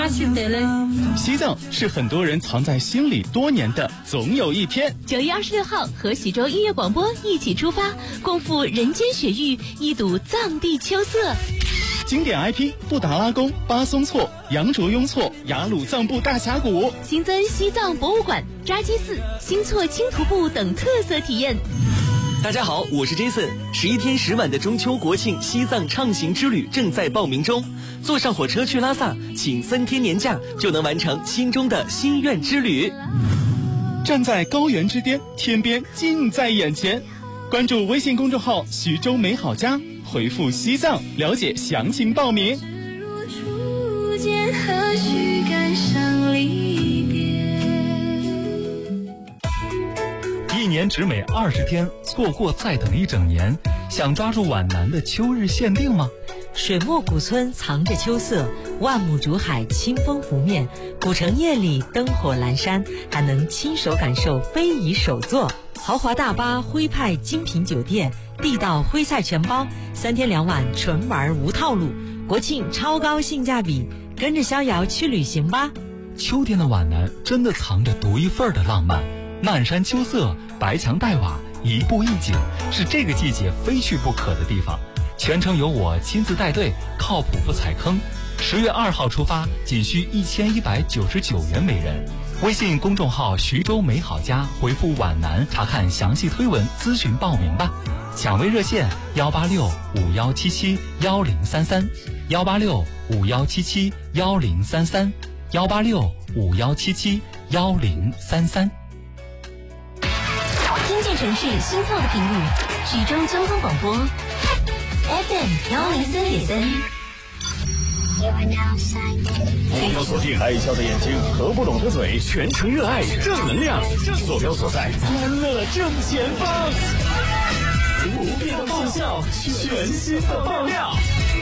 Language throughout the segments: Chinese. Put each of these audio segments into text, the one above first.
现得嘞。 西藏是很多人藏在心里多年的总有一天。 9月26号和徐州音乐广播一起出发，共赴人间雪域，一睹藏地秋色。 经典 IP 布达拉宫、巴松措、羊卓雍措、雅鲁藏布大峡谷， 新增西藏博物馆、扎基寺、新措轻徒步等特色体验。 大家好，我是 Jason。11天10晚的中秋国庆西藏畅行之旅正在报名中，坐上火车去拉萨，请3天年假就能完成心中的心愿之旅。 站在高原之巅，天边近在眼前。关注微信公众号徐州美好家，回复西藏了解详情报名。 一年只美20天，错过再等一整年。想抓住皖南的秋日限定吗？ 水墨古村藏着秋色，万亩竹海清风拂面，古城夜里灯火阑珊，还能亲手感受非遗手作。豪华大巴、徽派精品酒店、地道徽菜全包，3天2晚纯玩无套路，国庆超高性价比，跟着逍遥去旅行吧。 秋天的皖南真的藏着独一份的浪漫，漫山秋色，白墙黛瓦，一步一景，是这个季节非去不可的地方。全程由我亲自带队，靠谱不踩坑。10月2号出发，仅需1199元每人。微信公众号徐州美好家，回复皖南查看详细推文，咨询报名吧。抢位热线18651771033，18651771033，18651771033。 听见城市心跳的频率，徐州交通广播 FM103.3。 目标锁定爱笑的眼睛和不拢的嘴，全程热爱正能量，坐标所在欢乐正前方，无边的爆笑，全新的爆料，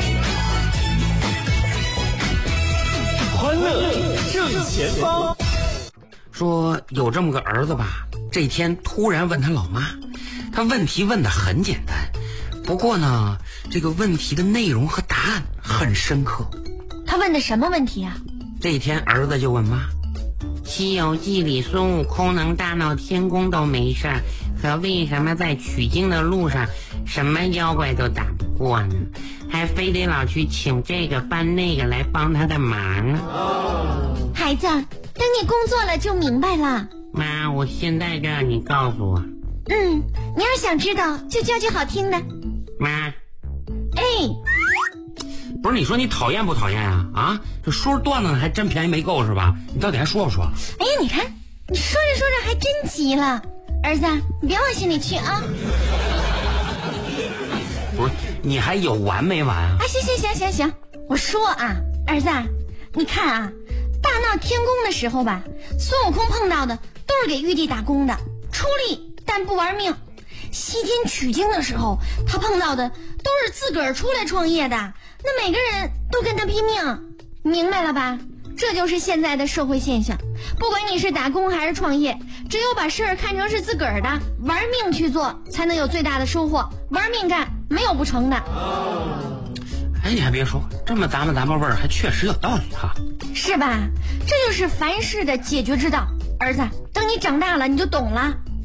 欢乐正前方。 说有这么个儿子吧，这天突然问他老妈，他问题问得很简单，不过呢，这个问题的内容和答案很深刻。 他问的什么问题啊？ 这一天儿子就问妈，西游记里孙悟空能大闹天宫都没事，可为什么在取经的路上什么妖怪都打不过呢？还非得老去请这个搬那个来帮他的忙啊？ 孩子，等你工作了就明白了。 妈，我现在就让你告诉我。 你要想知道就教句好听的。 妈， 不是你说你讨厌不讨厌啊？这说段子呢还真便宜没够是吧？你到底还说不说？ 哎呀，你看你说着说着还真急了。儿子，你别往心里去啊。 不是，你还有完没完啊？ 行，我说啊，儿子，你看啊，大闹天宫的时候吧，孙悟空碰到的都是给玉帝打工的，出力但不玩命。西天取经的时候，他碰到的都是自个儿出来创业的，那每个人都跟他拼命，明白了吧？这就是现在的社会现象，不管你是打工还是创业，只有把事儿看成是自个儿的，玩命去做，才能有最大的收获，玩命干没有不成的。 哎，你还别说，这么咱们味儿还确实有道理哈， 是吧？这就是凡事的解决之道。儿子，等你长大了你就懂了。